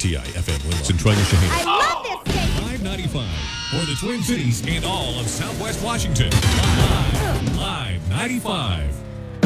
WTI FM Winlock, Centralia Shaheen. I love this station. 595 for the Twin Cities and all of Southwest Washington. Live 95.